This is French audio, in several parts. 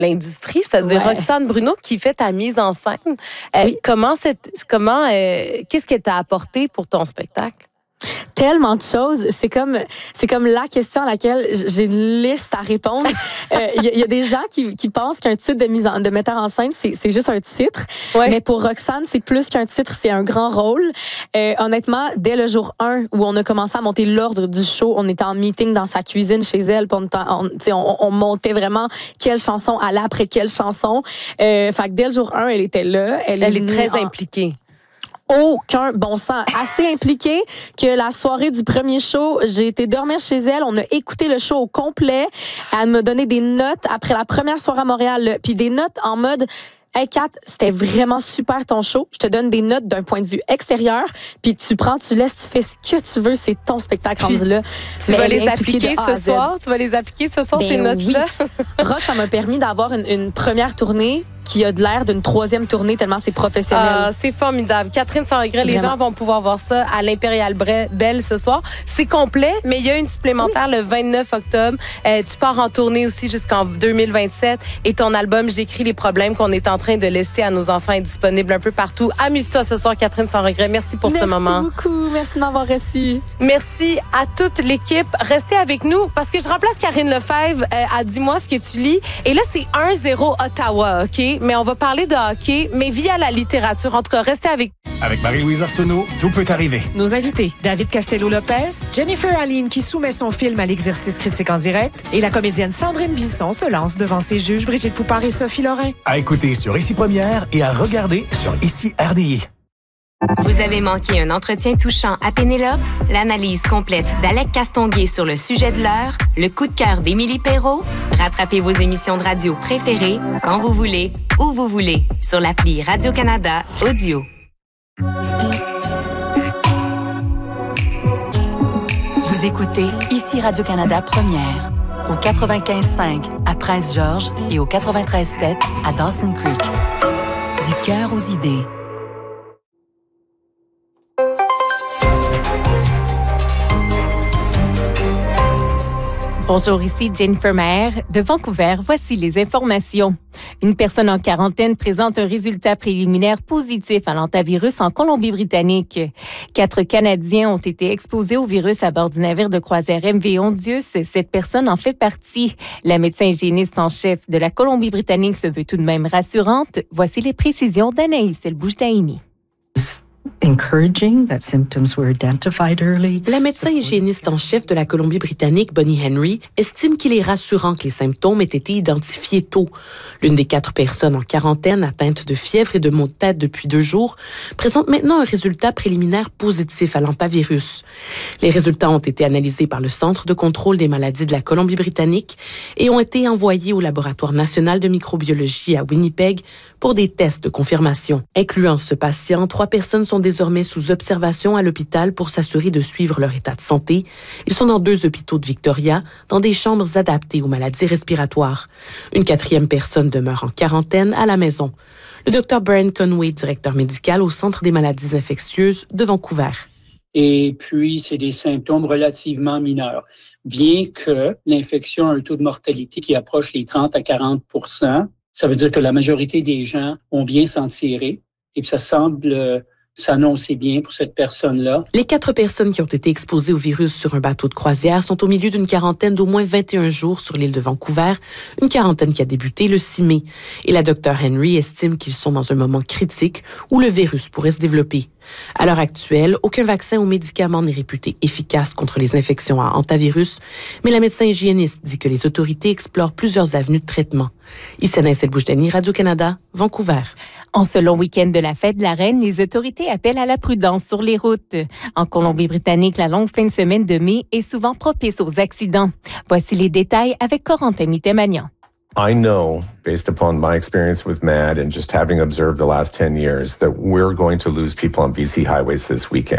l'industrie, c'est-à-dire Roxane Bruno qui fait ta mise en scène. Oui. Qu'est-ce qu'elle t'a apporté pour ton spectacle? Tellement de choses. C'est comme la question à laquelle j'ai une liste à répondre. Il y a des gens qui pensent qu'un titre de metteur en scène, c'est juste un titre. Ouais. Mais pour Roxane, c'est plus qu'un titre, c'est un grand rôle. Honnêtement, dès le jour 1 où on a commencé à monter l'ordre du show, on était en meeting dans sa cuisine chez elle. On montait vraiment quelle chanson allait après quelle chanson. Fait que dès le jour 1, elle était là. Elle est très impliquée. Aucun bon sens. Assez impliquée que la soirée du premier show, j'ai été dormir chez elle. On a écouté le show au complet. Elle m'a donné des notes après la première soirée à Montréal. Puis des notes en mode... Hey Kat, c'était vraiment super ton show. Je te donne des notes d'un point de vue extérieur, puis tu prends, tu laisses, tu fais ce que tu veux. C'est ton spectacle rendu là. Tu vas les appliquer ce soir? Tu vas les appliquer ce soir, ces notes-là? Oui. Rock, ça m'a permis d'avoir une première tournée qui a de l'air d'une troisième tournée tellement c'est professionnel. C'est formidable. Catherine Sans Regret, les gens vont pouvoir voir ça à l'Impérial Belle ce soir. C'est complet, mais il y a une supplémentaire le 29 octobre. Tu pars en tournée aussi jusqu'en 2027 et ton album J'écris les problèmes qu'on est en train de laisser à nos enfants est disponible un peu partout. Amuse-toi ce soir, Catherine Sans Regret. Merci pour ce moment. Merci beaucoup. Merci de m'avoir reçu. Merci à toute l'équipe. Restez avec nous parce que je remplace Karine Lefebvre à Dis-moi ce que tu lis. Et là, c'est 1-0 Ottawa, OK? Mais on va parler de hockey, mais via la littérature. En tout cas, restez avec nous. Avec Marie-Louise Arsenault, tout peut arriver. Nos invités, David Castello-Lopez, Jennifer Aline qui soumet son film à l'exercice critique en direct et la comédienne Sandrine Bisson se lance devant ses juges Brigitte Poupard et Sophie Lorrain. À écouter sur Ici Première et à regarder sur Ici RDI. Vous avez manqué un entretien touchant à Pénélope? L'analyse complète d'Alec Castonguay sur le sujet de l'heure? Le coup de cœur d'Émilie Perrault? Rattrapez vos émissions de radio préférées quand vous voulez, où vous voulez, sur l'appli Radio-Canada Audio. Vous écoutez Ici Radio-Canada Première, au 95.5 à Prince-Georges et au 93.7 à Dawson Creek. Du cœur aux idées. Bonjour, ici Jennifer Maher de Vancouver. Voici les informations. Une personne en quarantaine présente un résultat préliminaire positif à l'hantavirus en Colombie-Britannique. 4 Canadiens ont été exposés au virus à bord du navire de croisière MV Ondius. Cette personne en fait partie. La médecin hygiéniste en chef de la Colombie-Britannique se veut tout de même rassurante. Voici les précisions d'Anaïs El-Boujdaïni. Encouraging that symptoms were identified early. La médecin hygiéniste en chef de la Colombie-Britannique, Bonnie Henry, estime qu'il est rassurant que les symptômes aient été identifiés tôt. L'une des 4 personnes en quarantaine atteintes de fièvre et de maux de tête depuis 2 jours présente maintenant un résultat préliminaire positif à l'hantavirus. Les résultats ont été analysés par le Centre de contrôle des maladies de la Colombie-Britannique et ont été envoyés au Laboratoire national de microbiologie à Winnipeg pour des tests de confirmation. Incluant ce patient, 3 personnes sont désormais sous observation à l'hôpital pour s'assurer de suivre leur état de santé. Ils sont dans 2 hôpitaux de Victoria, dans des chambres adaptées aux maladies respiratoires. Une 4e personne demeure en quarantaine à la maison. Le Dr Brian Conway, directeur médical au Centre des maladies infectieuses de Vancouver. Et puis, c'est des symptômes relativement mineurs. Bien que l'infection a un taux de mortalité qui approche les 30 à 40 %, ça veut dire que la majorité des gens ont bien s'en tiré et que ça semble s'annoncer bien pour cette personne-là. Les 4 personnes qui ont été exposées au virus sur un bateau de croisière sont au milieu d'une quarantaine d'au moins 21 jours sur l'île de Vancouver, une quarantaine qui a débuté le 6 mai. Et la Dr Henry estime qu'ils sont dans un moment critique où le virus pourrait se développer. À l'heure actuelle, aucun vaccin ou médicament n'est réputé efficace contre les infections à hantavirus, mais la médecin hygiéniste dit que les autorités explorent plusieurs avenues de traitement. Ici Anaïs El-Boujdaïni, Radio-Canada, Vancouver. En ce long week-end de la fête de la Reine, les autorités appellent à la prudence sur les routes. En Colombie-Britannique, la longue fin de semaine de mai est souvent propice aux accidents. Voici les détails avec Corentin Mittemagnan. I know, based upon my experience with MAD and just having observed the last 10 years, that we're going to lose people on BC highways this weekend.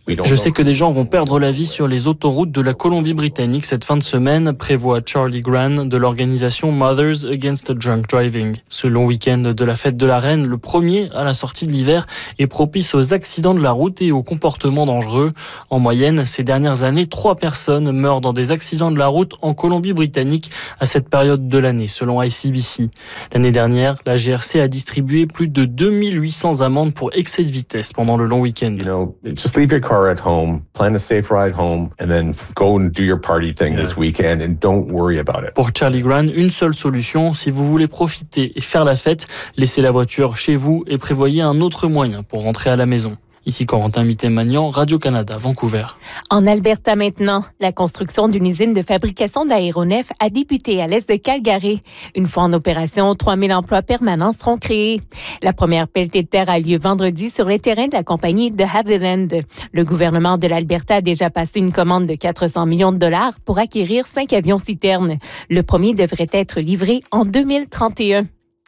Je sais que des gens vont perdre la vie sur les autoroutes de la Colombie-Britannique cette fin de semaine, prévoit Charlie Gran de l'organisation Mothers Against Drunk Driving. Ce long week-end de la fête de la Reine, le premier à la sortie de l'hiver, est propice aux accidents de la route et aux comportements dangereux. En moyenne, ces dernières années, 3 personnes meurent dans des accidents de la route en Colombie-Britannique à cette période de l'année, selon ICBC. L'année dernière, la GRC a distribué plus de 2800 amendes pour excès de vitesse pendant le long week-end. Just leave your car at home, plan a safe ride home, and then go and do your party thing this weekend and don't worry about it. Pour Charlie Gran, une seule solution, si vous voulez profiter et faire la fête, laissez la voiture chez vous et prévoyez un autre moyen pour rentrer à la maison. Ici Corentin Mitté-Magnan, Radio-Canada, Vancouver. En Alberta maintenant, la construction d'une usine de fabrication d'aéronefs a débuté à l'est de Calgary. Une fois en opération, 3000 emplois permanents seront créés. La première pelletée de terre a lieu vendredi sur les terrains de la compagnie de Haviland. Le gouvernement de l'Alberta a déjà passé une commande de 400 millions de dollars pour acquérir 5 avions citernes. Le premier devrait être livré en 2031.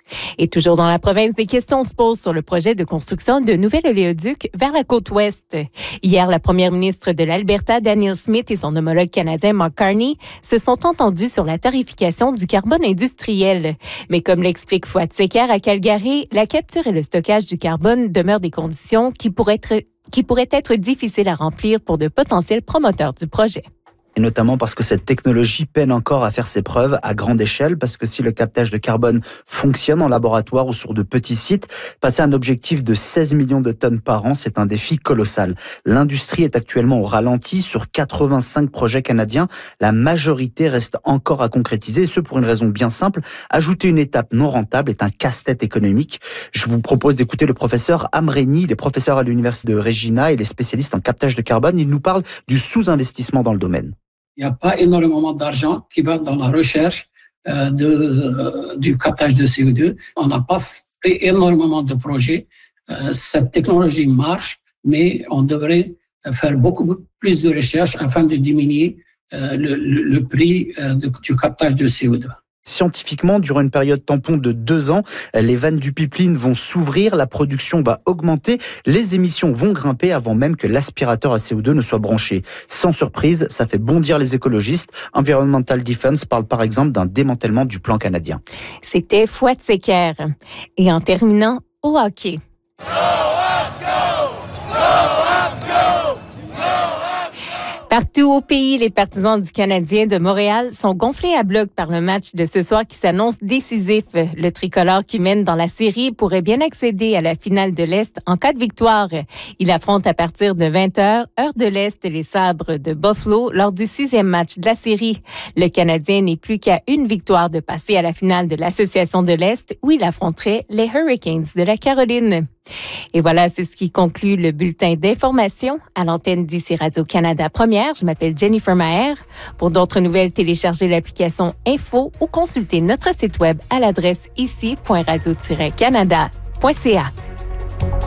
Et toujours dans la province, des questions se posent sur le projet de construction de nouvel oléoduc vers la côte ouest. Hier, la première ministre de l'Alberta, Danielle Smith, et son homologue canadien, Mark Carney, se sont entendus sur la tarification du carbone industriel. Mais comme l'explique Fouad Seker à Calgary, la capture et le stockage du carbone demeurent des conditions qui pourraient être difficiles à remplir pour de potentiels promoteurs du projet. Et notamment parce que cette technologie peine encore à faire ses preuves à grande échelle, parce que si le captage de carbone fonctionne en laboratoire ou sur de petits sites, passer un objectif de 16 millions de tonnes par an, c'est un défi colossal. L'industrie est actuellement au ralenti sur 85 projets canadiens. La majorité reste encore à concrétiser, et ce pour une raison bien simple. Ajouter une étape non rentable est un casse-tête économique. Je vous propose d'écouter le professeur Amreni, il est professeur à l'université de Regina et il est spécialiste en captage de carbone. Il nous parle du sous-investissement dans le domaine. Il n'y a pas énormément d'argent qui va dans la recherche du captage de CO2. On n'a pas fait énormément de projets. Cette technologie marche, mais on devrait faire beaucoup plus de recherches afin de diminuer le prix du captage de CO2. Scientifiquement, durant une période tampon de 2 ans, les vannes du pipeline vont s'ouvrir, la production va augmenter, les émissions vont grimper avant même que l'aspirateur à CO2 ne soit branché. Sans surprise, ça fait bondir les écologistes. Environmental Defense parle par exemple d'un démantèlement du plan canadien. C'était Fouad Seker. Et en terminant, au hockey. Partout au pays, les partisans du Canadien de Montréal sont gonflés à bloc par le match de ce soir qui s'annonce décisif. Le tricolore qui mène dans la série pourrait bien accéder à la finale de l'Est en cas de victoire. Il affronte à partir de 20h, heure de l'Est, les Sabres de Buffalo lors du 6e match de la série. Le Canadien n'est plus qu'à une victoire de passer à la finale de l'Association de l'Est où il affronterait les Hurricanes de la Caroline. Et voilà, c'est ce qui conclut le bulletin d'information à l'antenne d'ici Radio-Canada Première. Je m'appelle Jennifer Maher. Pour d'autres nouvelles, téléchargez l'application Info ou consultez notre site web à l'adresse ici.radio-canada.ca.